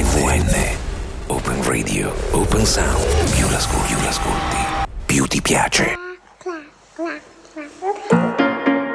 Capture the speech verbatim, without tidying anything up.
V N. Open Radio, Open Sound. Più l'ascolti, più l'ascolti, più ti piace.